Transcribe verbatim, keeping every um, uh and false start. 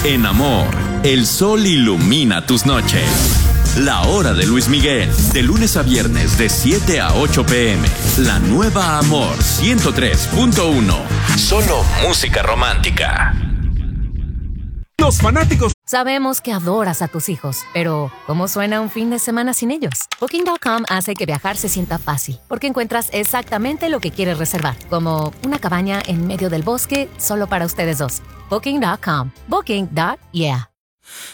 En amor, el sol ilumina tus noches. La hora de Luis Miguel, de lunes a viernes de siete a ocho pe eme. La nueva Amor ciento tres punto uno. Solo música romántica. Los fanáticos. Sabemos que adoras a tus hijos, pero ¿cómo suena un fin de semana sin ellos? Booking punto com hace que viajar se sienta fácil, porque encuentras exactamente lo que quieres reservar, como una cabaña en medio del bosque solo para ustedes dos. Booking punto com. Booking. Yeah.